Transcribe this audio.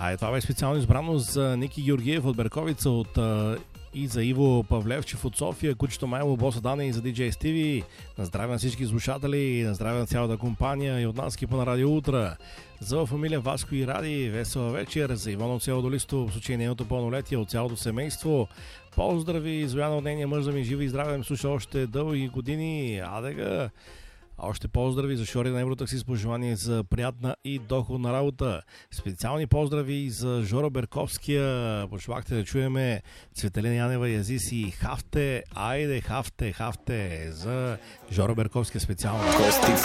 Това беше специално избрано за Ники Георгиев от Берковица, и за Иво Павлевчев от София, Кучето Майло, Боса Дане и за DJ Стиви. На здраве на всички слушатели, на здраве на цялата компания и от нас екипа на Радио Утра. За фамилия Васко и Ради, весела вечер. За Иван от село Долисто, в случай нейното пълнолетие, от цялото семейство. Поздрави, Зояна от нейния мъж, да ми живи и здраве, да ми слуша още дълги години. Адега! Още поздрави за Шори на Евротакси с пожелание за приятна и доходна работа. Специални поздрави за Жоро Берковския. Пожелахте да чуеме Цветелина Янева и Азиси. Хафте, айде, хафте за Жоро Берковския специално. Кости